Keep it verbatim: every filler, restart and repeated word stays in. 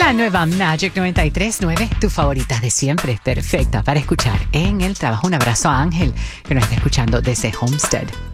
La nueva Magic noventa y tres punto nueve, tu favorita de siempre, perfecta para escuchar en el trabajo. Un abrazo a Ángel, que nos está escuchando desde Homestead.